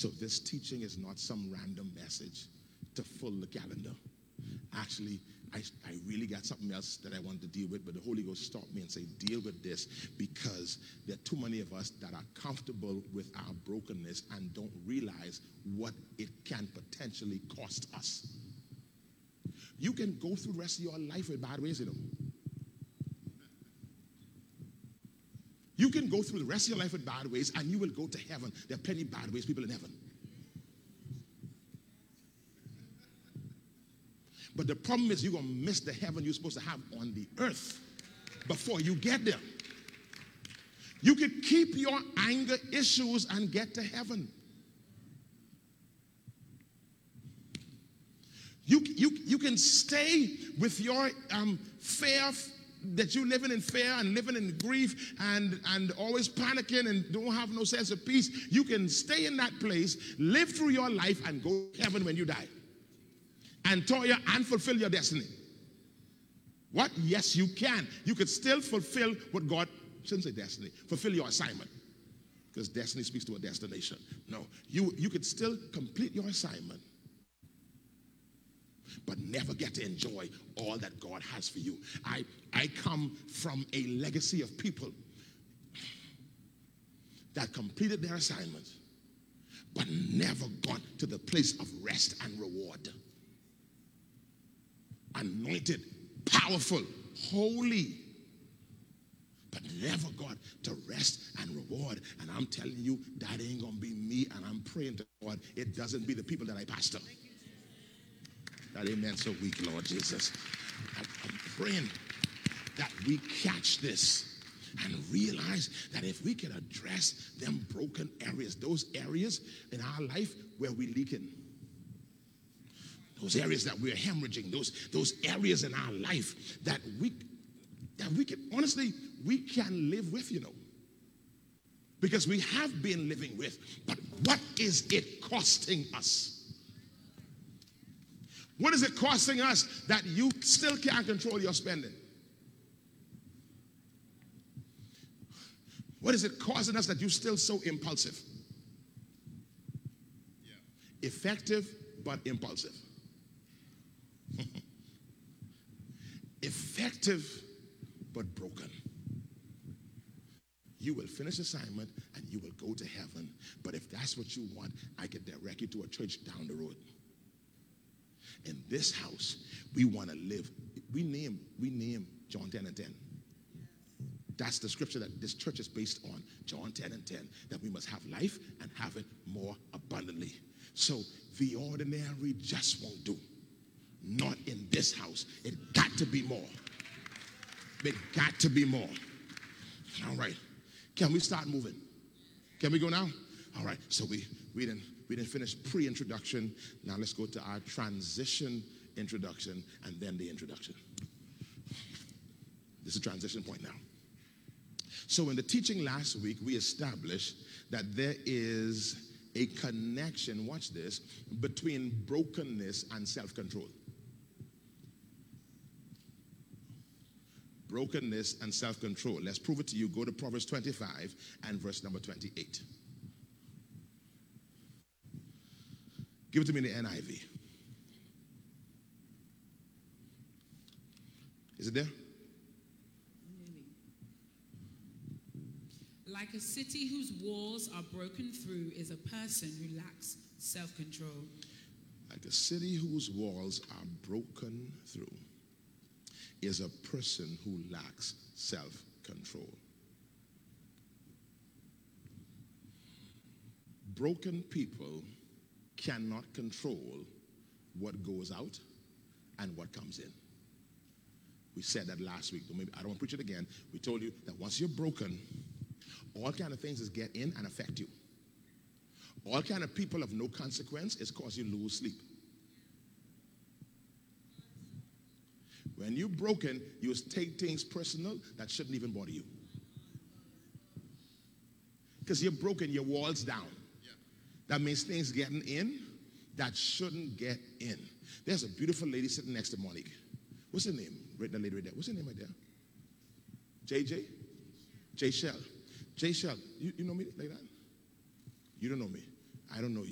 So this teaching is not some random message to fill the calendar. Actually, I really got something else that I want to deal with, but the Holy Ghost stopped me and said, deal with this, because there are too many of us that are comfortable with our brokenness and don't realize what it can potentially cost us. You can go through the rest of your life with bad ways, you know. You can go through the rest of your life with bad ways and you will go to heaven. There are plenty of bad ways people in heaven. But the problem is you're going to miss the heaven you're supposed to have on the earth before you get there. You can keep your anger issues and get to heaven. You can stay with your fear, that you're living in fear and living in grief and always panicking and don't have no sense of peace. You can stay in that place, live through your life, and go to heaven when you die. And toil and fulfill your destiny. What? Yes, you can. You could still fulfill what God, shouldn't say destiny, fulfill your assignment. Because destiny speaks to a destination. No, you could still complete your assignment, but never get to enjoy all that God has for you. I come from a legacy of people that completed their assignment, but never got to the place of rest and reward. Anointed, powerful, holy, but never got to rest and reward. And I'm telling you, that ain't going to be me, and I'm praying to God it doesn't be the people that I pastor. That amen so weak, Lord Jesus. I'm praying that we catch this and realize that if we can address them broken areas, those areas in our life where we leaking, those areas that we're hemorrhaging, those areas in our life that we can, honestly, we can live with, you know. Because we have been living with. But what is it costing us? What is it costing us that you still can't control your spending? What is it causing us that you're still so impulsive? Yeah. Effective but impulsive. Effective but broken. You will finish assignment and you will go to heaven. But if that's what you want, I can direct you to a church down the road. In this house, we want to live. We name John 10 and 10. That's the scripture that this church is based on. John 10 and 10. That we must have life and have it more abundantly. So the ordinary just won't do. Not in this house. It got to be more. It got to be more. All right. Can we start moving? Can we go now? All right. So we didn't finish pre-introduction. Now let's go to our transition introduction and then the introduction. This is a transition point now. So in the teaching last week, we established that there is a connection, watch this, between brokenness and self-control. Brokenness and self-control. Let's prove it to you. Go to Proverbs 25 and verse number 28. Give it to me in the NIV. Is it there? Like a city whose walls are broken through is a person who lacks self-control. Like a city whose walls are broken through is a person who lacks self-control. Broken people cannot control what goes out and what comes in. We said that last week. Maybe I don't want to preach it again. We told you that once you're broken, all kind of things is get in and affect you. All kind of people of no consequence is cause you lose sleep. When you're broken, you take things personal that shouldn't even bother you. Because you're broken, your wall's down. That means things getting in that shouldn't get in. There's a beautiful lady sitting next to Monique. What's her name? Right, that lady right there. What's her name right there? JJ? J Shell. J Shell. You know me like that? You don't know me. I don't know you.